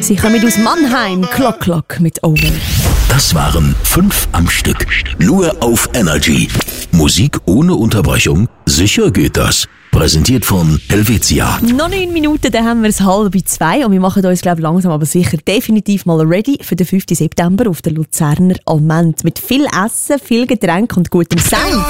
Sie kommen aus Mannheim. Clock Clock mit Over. Das waren 5 am Stück. Nur auf Energy. Musik ohne Unterbrechung? Sicher geht das. Präsentiert von Helvetia. Noch 9 Minuten, dann haben wir es 1:30 und wir machen uns, glaube ich, langsam aber sicher definitiv mal ready für den 5. September auf der Luzerner Almend. Mit viel Essen, viel Getränk und gutem Sound.